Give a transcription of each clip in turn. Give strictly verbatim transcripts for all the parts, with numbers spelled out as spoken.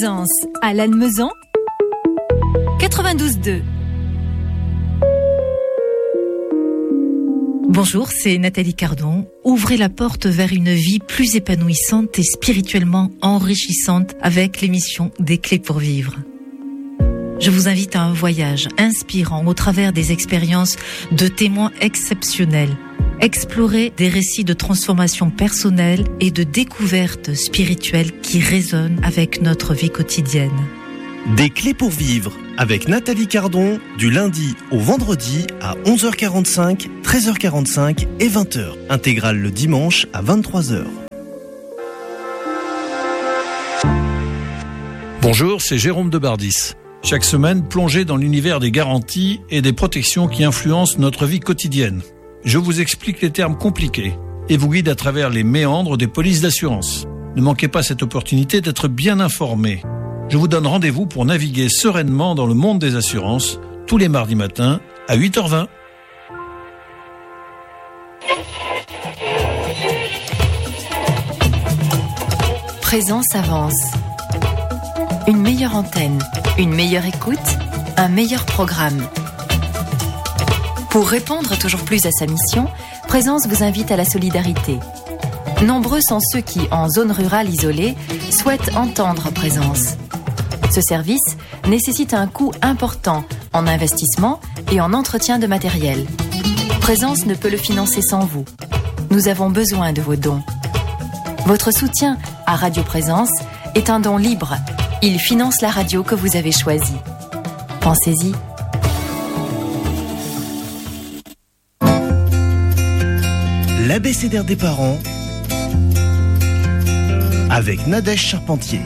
Présence à Lannemezan quatre-vingt-douze deux. Bonjour, c'est Nathalie Cardon. Ouvrez la porte vers une vie plus épanouissante et spirituellement enrichissante avec l'émission Des Clés pour Vivre. Je vous invite à un voyage inspirant au travers des expériences de témoins exceptionnels. Explorer des récits de transformation personnelle et de découverte spirituelle qui résonnent avec notre vie quotidienne. Des Clés pour Vivre avec Nathalie Cardon du lundi au vendredi à onze heures quarante-cinq, treize heures quarante-cinq et vingt heures. Intégrale le dimanche à vingt-trois heures. Bonjour, c'est Jérôme de Bardis. Chaque semaine, plongez dans l'univers des garanties et des protections qui influencent notre vie quotidienne. Je vous explique les termes compliqués et vous guide à travers les méandres des polices d'assurance. Ne manquez pas cette opportunité d'être bien informé. Je vous donne rendez-vous pour naviguer sereinement dans le monde des assurances tous les mardis matins à huit heures vingt. Présence avance. Une meilleure antenne, une meilleure écoute, un meilleur programme. Pour répondre toujours plus à sa mission, Présence vous invite à la solidarité. Nombreux sont ceux qui, en zone rurale isolée, souhaitent entendre Présence. Ce service nécessite un coût important en investissement et en entretien de matériel. Présence ne peut le financer sans vous. Nous avons besoin de vos dons. Votre soutien à Radio Présence est un don libre. Il finance la radio que vous avez choisie. Pensez-y. L'abécédaire des parents avec Nadège Charpentier.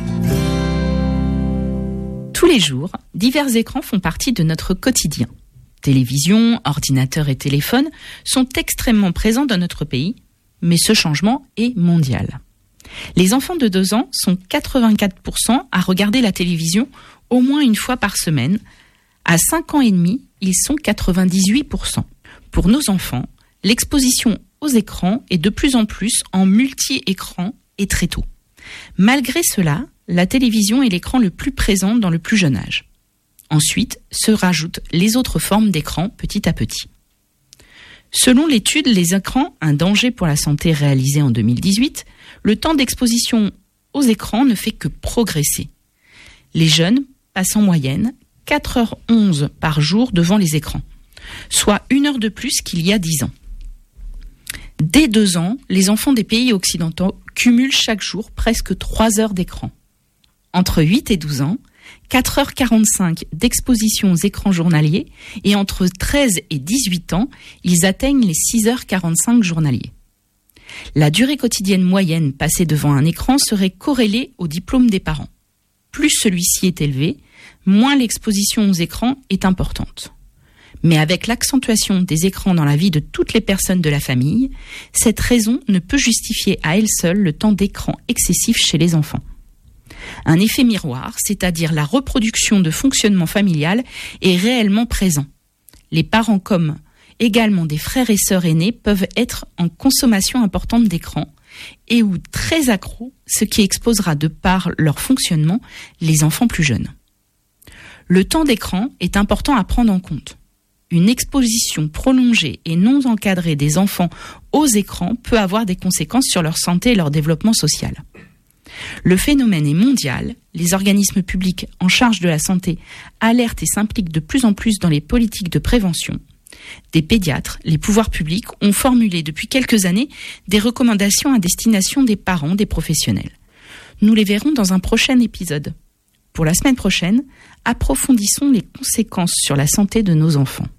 Tous les jours, divers écrans font partie de notre quotidien. Télévision, ordinateur et téléphone sont extrêmement présents dans notre pays, mais ce changement est mondial. Les enfants de deux ans sont quatre-vingt-quatre pour cent à regarder la télévision au moins une fois par semaine. À cinq ans et demi, ils sont quatre-vingt-dix-huit pour cent. Pour nos enfants, l'exposition aux écrans est de plus en plus en multi-écran et très tôt. Malgré cela, la télévision est l'écran le plus présent dans le plus jeune âge. Ensuite, se rajoutent les autres formes d'écran petit à petit. Selon l'étude « Les écrans, un danger pour la santé » réalisée en deux mille dix-huit, le temps d'exposition aux écrans ne fait que progresser. Les jeunes passent en moyenne quatre heures onze par jour devant les écrans, soit une heure de plus qu'il y a dix ans. Dès deux ans, les enfants des pays occidentaux cumulent chaque jour presque trois heures d'écran. Entre huit et douze ans, quatre heures quarante-cinq d'exposition aux écrans journaliers et entre treize et dix-huit ans, ils atteignent les six heures quarante-cinq journaliers. La durée quotidienne moyenne passée devant un écran serait corrélée au diplôme des parents. Plus celui-ci est élevé, moins l'exposition aux écrans est importante. Mais avec l'accentuation des écrans dans la vie de toutes les personnes de la famille, cette raison ne peut justifier à elle seule le temps d'écran excessif chez les enfants. Un effet miroir, c'est-à-dire la reproduction de fonctionnement familial, est réellement présent. Les parents comme également des frères et sœurs aînés peuvent être en consommation importante d'écran et ou très accros, ce qui exposera de par leur fonctionnement les enfants plus jeunes. Le temps d'écran est important à prendre en compte. Une exposition prolongée et non encadrée des enfants aux écrans peut avoir des conséquences sur leur santé et leur développement social. Le phénomène est mondial, les organismes publics en charge de la santé alertent et s'impliquent de plus en plus dans les politiques de prévention. Des pédiatres, les pouvoirs publics ont formulé depuis quelques années des recommandations à destination des parents, des professionnels. Nous les verrons dans un prochain épisode. Pour la semaine prochaine, approfondissons les conséquences sur la santé de nos enfants.